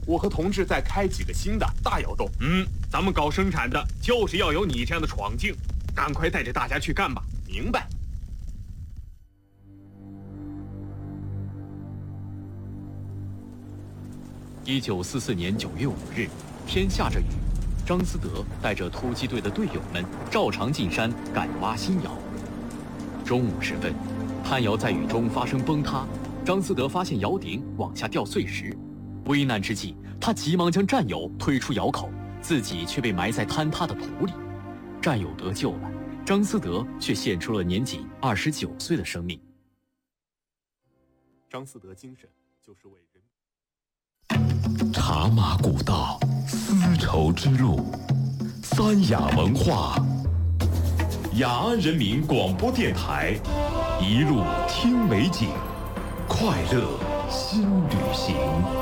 我和同志再开几个新的，大窑洞。 咱们搞生产的就是要有你这样的闯劲，赶快带着大家去干吧。 明白。 1944年9月5日，天下着雨，张思德带着突击队的队友们照常进山赶挖新窑。中午时分，炭窑在雨中发生崩塌，张思德发现窑顶往下掉碎石，危难之际，他急忙将战友推出窑口，自己却被埋在坍塌的土里。战友得救了，张思德却献出了年仅29岁的生命。 张思德精神就是为人。 茶马古道，丝绸之路，三雅文化，雅安人民广播电台，一路听美景，快乐新旅行。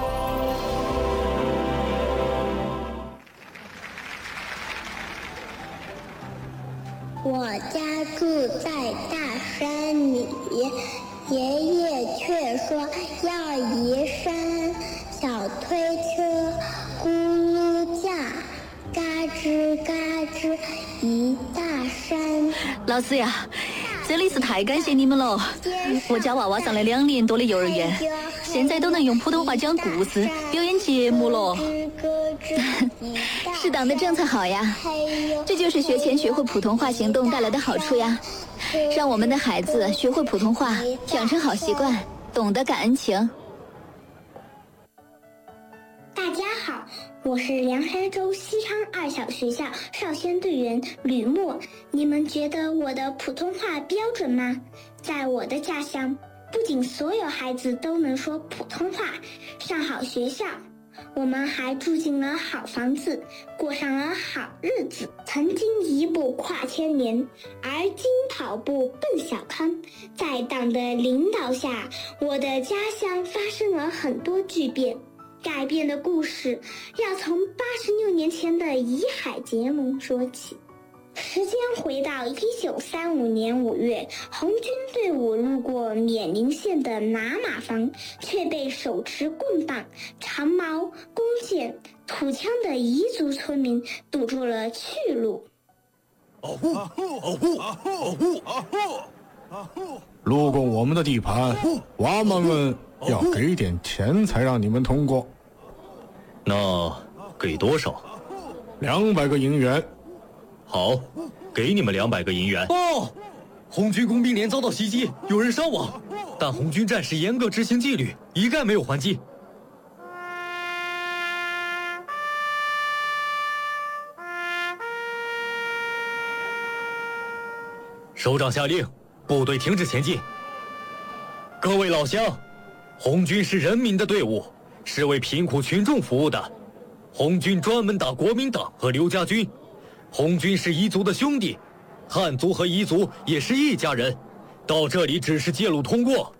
我家住在大山里，爷爷却说要移山。小推车咕噜叫，嘎吱嘎吱一大山。 老师呀，真的是太感谢你们了！我家娃娃上了2年多的幼儿园，现在都能用普通话讲故事、表演节目了。 适当的政策好呀，这就是学前学会普通话行动带来的好处呀，让我们的孩子学会普通话，养成好习惯，懂得感恩情。 大家好，我是凉山州西昌2小学校少先队员吕默。你们觉得我的普通话标准吗？在我的家乡，不仅所有孩子都能说普通话，上好学校，我们还住进了好房子，过上了好日子。曾经一步跨千年，而今跑步奔小康。在党的领导下，我的家乡发生了很多巨变。改变的故事要从86年前的怡海结盟说起。时间回到1935年5月，红军队伍路过冕宁县的拿马坊，却被手持棍棒、长矛、弓箭、土枪的彝族村民堵住了去路。 路过我们的地盘，娃娃们要给点钱才让你们通过。 那给多少 ？200个银元。 好，给你们200个银元。 哦，红军工兵连遭到袭击，有人伤亡，但红军战士严格执行纪律，一概没有还击。首长下令，部队停止前进。各位老乡，红军是人民的队伍，是为贫苦群众服务的。红军专门打国民党和刘家军，红军是彝族的兄弟，汉族和彝族也是一家人。到这里只是借路通过。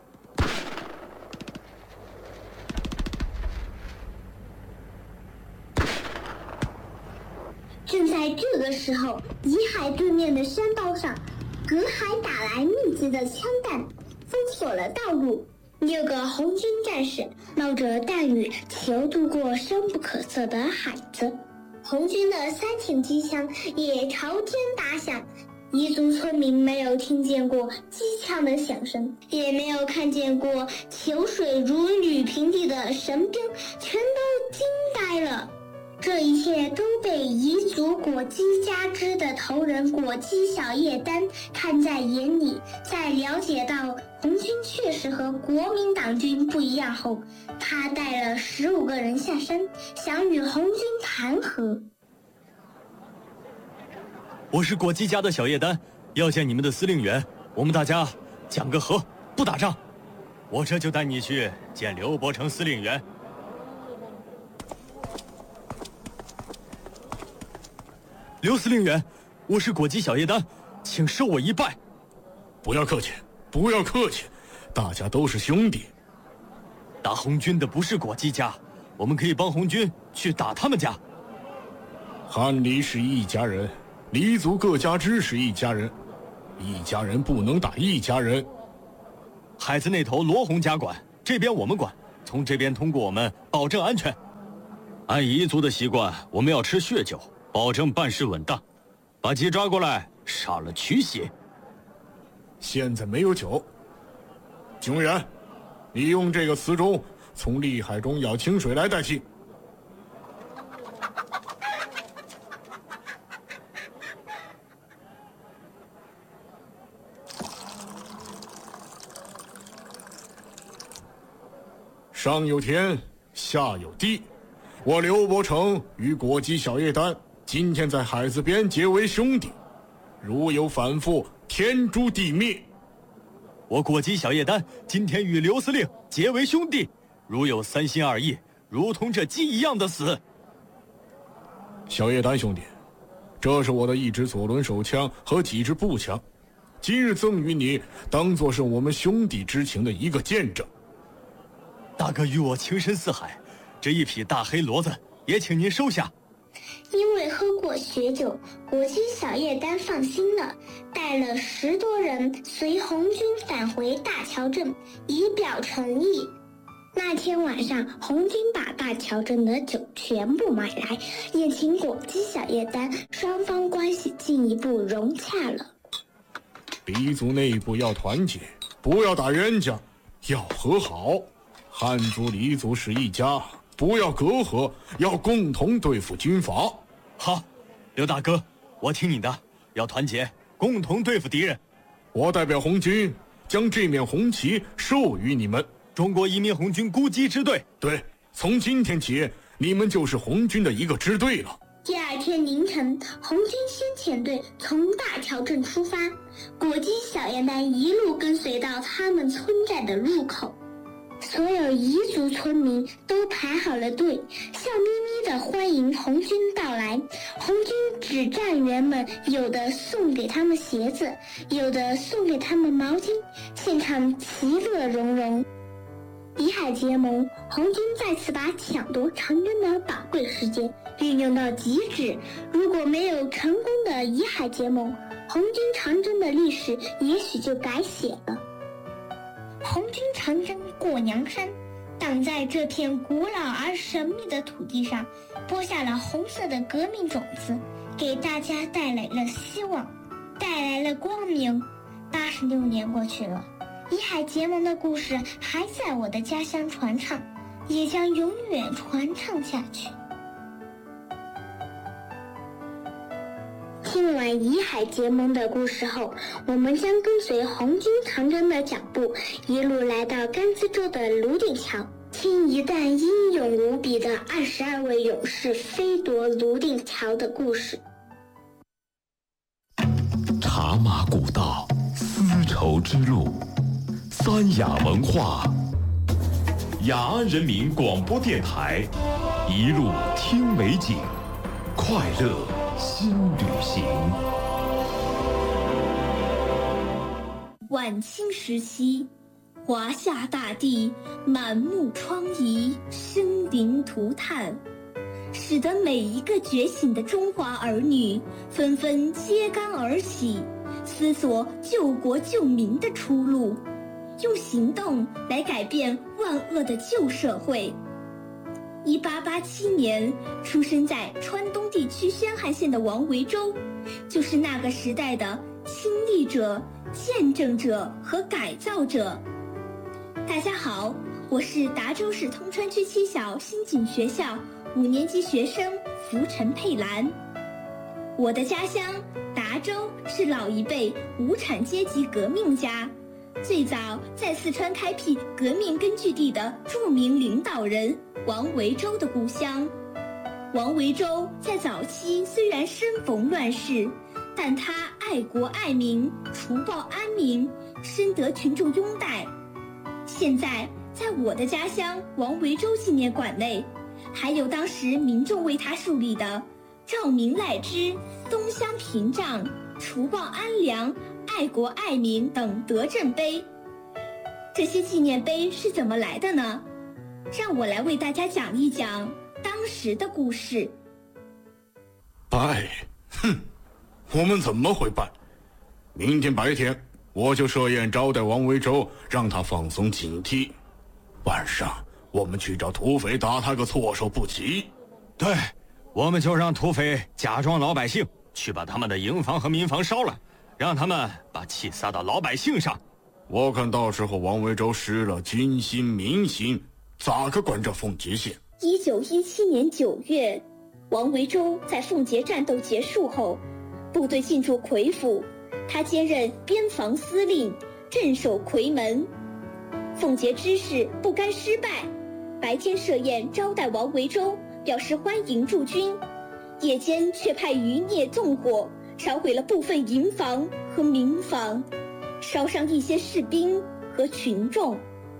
正在这个时候，怡海对面的山包上，隔海打来密集的枪弹，封锁了道路。6个红军战士冒着弹雨求渡过深不可测的海子，红军的3挺机枪也朝天打响。彝族村民没有听见过机枪的响声，也没有看见过球水如履平地的神兵，全都惊呆了。这一切都被彝族果基家支的头人果基小叶丹看在眼里。在了解到红军确实和国民党军不一样后，他带了15个人下山，想与红军谈和。 我是果基家的小叶丹，要见你们的司令员，我们大家讲个和，不打仗。我这就带你去见刘伯承司令员。刘司令员，我是果基小叶丹，请受我一拜。 不要客气，不要客气，大家都是兄弟。 打红军的不是果基家，我们可以帮红军去打他们家。 汉黎是一家人，黎族各家支是一家人，一家人不能打一家人。 海子那头罗洪家管，这边我们管，从这边通过我们保证安全。 按彝族的习惯，我们要吃血酒，保证办事稳当。把鸡抓过来，杀了驱邪。 现在没有酒。警员，你用这个瓷盅从厉海中舀清水来代替。上有天，下有地。我刘伯承与果姬小叶丹今天在海子边结为兄弟，如有反复，天诛地灭。 我果姬小叶丹今天与刘司令结为兄弟，如有三心二意，如同这鸡一样的死。 小叶丹兄弟，这是我的一支左轮手枪和几支步枪，今日赠与你，当作是我们兄弟之情的一个见证。 大哥与我情深似海，这一匹大黑骡子也请您收下。 因为喝过血酒，果姬小叶丹放心了，带了10多人随红军返回大桥镇，以表诚意。那天晚上，红军把大桥镇的酒全部买来，也请果姬小叶丹，双方关系进一步融洽了。 黎族内部要团结，不要打冤家，要和好。汉族、黎族是一家，不要隔阂，要共同对付军阀。 好，刘大哥，我听你的，要团结，共同对付敌人。 我代表红军，将这面红旗授予你们。 中国移民红军孤击支队。 对，从今天起，你们就是红军的一个支队了。 第二天凌晨，红军先遣队从大桥镇出发，果姬小叶丹一路跟随到他们村寨的入口。所有彝族村民都排好了队，笑眯眯地欢迎红军到来。红军指战员们有的送给他们鞋子，有的送给他们毛巾，现场其乐融融。彝海结盟，红军再次把抢夺长征的宝贵时间运用到极致。如果没有成功的彝海结盟，红军长征的历史也许就改写了。红军长征过娘山，党在这片古老而神秘的土地上播下了红色的革命种子，给大家带来了希望，带来了光明。86年过去了，彝海结盟的故事还在我的家乡传唱，也将永远传唱下去。听完彝海结盟的故事后，我们将跟随红军长征的脚步，一路来到甘孜州的泸定桥，听一段英勇无比的22位勇士飞夺泸定桥的故事。 茶马古道，丝绸之路，三雅文化，雅安人民广播电台，一路听美景，快乐新旅行。 晚清时期，华夏大地满目疮痍，生灵涂炭，使得每一个觉醒的中华儿女纷纷揭竿而起，思索救国救民的出路，用行动来改变万恶的旧社会。1887年出生在川东地区宣汉县的王维洲，就是那个时代的亲历者、见证者和改造者。大家好，我是达州市通川区七小新井学校5年级学生福陈佩兰。我的家乡达州是老一辈无产阶级革命家，最早在四川开辟革命根据地的著名领导人王维洲的故乡。王维洲在早期虽然身逢乱世，但他爱国爱民，除暴安民，深得群众拥戴。现在在我的家乡王维洲纪念馆内，还有当时民众为他树立的照明赖之、东乡屏障、除暴安良、爱国爱民等德政碑。这些纪念碑是怎么来的呢？让我来为大家讲一讲当时的故事。 拜？哼，我们怎么会拜？明天白天我就设宴招待王维洲，让他放松警惕。晚上我们去找土匪打他个措手不及。 对，我们就让土匪假装老百姓，去把他们的营房和民房烧了，让他们把气撒到老百姓上。 我看到时候王维洲失了军心民心，咋个管这奉节县 ？1917年9月，王维洲在奉节战斗结束后，部队进驻夔府，他兼任边防司令，镇守夔门。奉节知事不甘失败，白天设宴招待王维洲，表示欢迎驻军，夜间却派余孽纵火，烧毁了部分营房和民房，烧伤一些士兵和群众。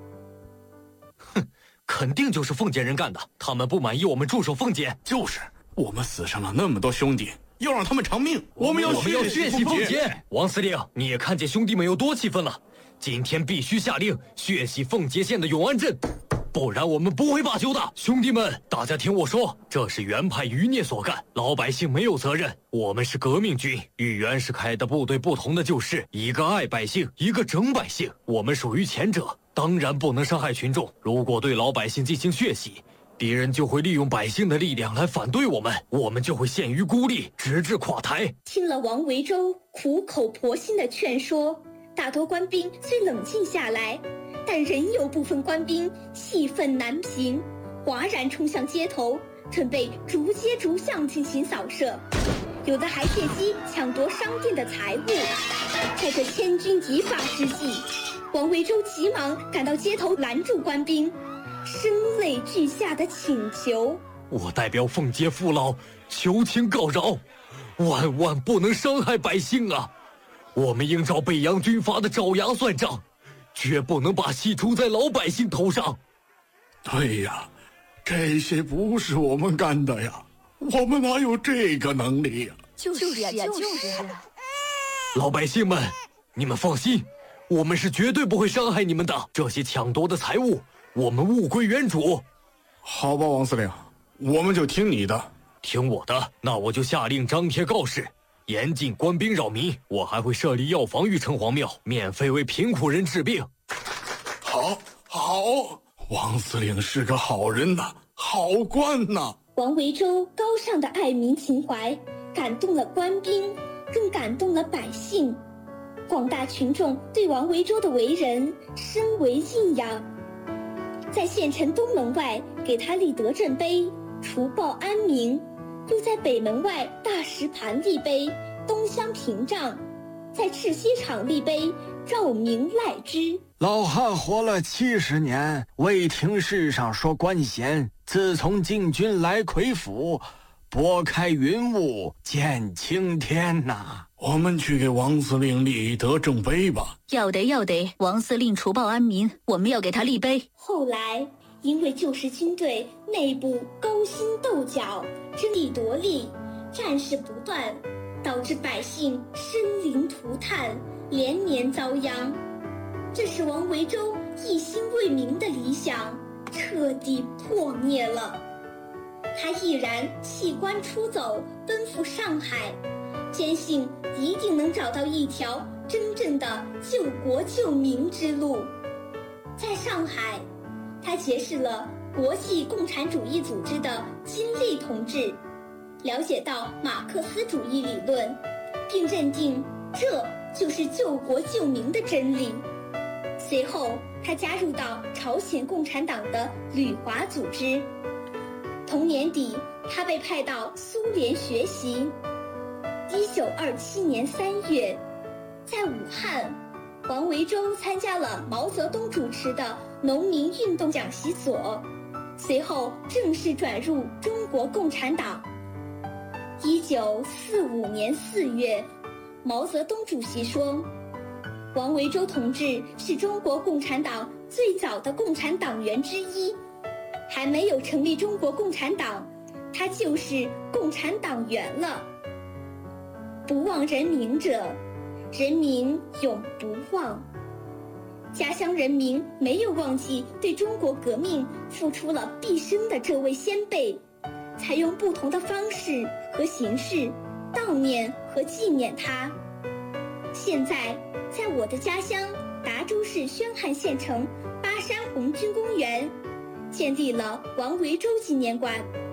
肯定就是奉节人干的，他们不满意我们驻守奉节。 就是，我们死伤了那么多兄弟，要让他们偿命，我们要血洗奉节。王司令，你也看见兄弟们有多气愤了，今天必须下令血洗奉节县的永安镇，不然我们不会罢休的。兄弟们，大家听我说，这是原派余孽所干，老百姓没有责任。我们是革命军，与袁世凯的部队不同的就是，一个爱百姓，一个整百姓。我们属于前者，当然不能伤害群众。如果对老百姓进行血洗，敌人就会利用百姓的力量来反对我们，我们就会陷于孤立，直至垮台。 听了王维洲苦口婆心的劝说，大多官兵虽冷静下来，但仍有部分官兵气愤难平，哗然冲向街头，准备逐街逐巷进行扫射，有的还借机抢夺商店的财物。在这千钧一发之际，王维洲急忙赶到街头拦住官兵，声泪俱下的请求： 我代表奉节父老求情告饶，万万不能伤害百姓啊！我们应照北洋军阀的爪牙算账，绝不能把戏出在老百姓头上。 对呀，这些不是我们干的呀，我们哪有这个能力呀？ 就是呀。 老百姓们，你们放心，我们是绝对不会伤害你们的。这些抢夺的财物，我们物归原主。 好吧，王司令，我们就听你的。 听我的，那我就下令张贴告示，严禁官兵扰民。我还会设立药房于城隍庙，免费为贫苦人治病。 好，王司令是个好人呐，好官呐。 王维洲高尚的爱民情怀感动了官兵，更感动了百姓。广大群众对王维洲的为人深为敬仰，在县城东门外给他立德政碑，除暴安民；又在北门外大石盘立碑，东乡屏障；在赤溪场立碑，照明赖之。 老汉活了70年，未听世上说官衔。自从进军来夔府，拨开云雾见青天呐。 我们去给王司令立德政碑吧。 要得，王司令除暴安民，我们要给他立碑。 后来因为旧时军队内部勾心斗角，争利夺利，战事不断，导致百姓生灵涂炭，连年遭殃。这使王维洲一心为民的理想彻底破灭了。他毅然弃官出走，奔赴上海，坚信一定能找到一条真正的救国救民之路。在上海，他结识了国际共产主义组织的金立同志，了解到马克思主义理论，并认定这就是救国救民的真理。随后，他加入到朝鲜共产党的旅华组织。同年底，他被派到苏联学习。1927年3月，在武汉，王维洲参加了毛泽东主持的农民运动讲习所，随后正式转入中国共产党。1945年4月，毛泽东主席说，王维洲同志是中国共产党最早的共产党员之一，还没有成立中国共产党，他就是共产党员了。不忘人民者，人民永不忘。家乡人民没有忘记对中国革命付出了毕生的这位先辈，采用不同的方式和形式悼念和纪念他。现在，在我的家乡达州市宣汉县城巴山红军公园，建立了王维洲纪念馆。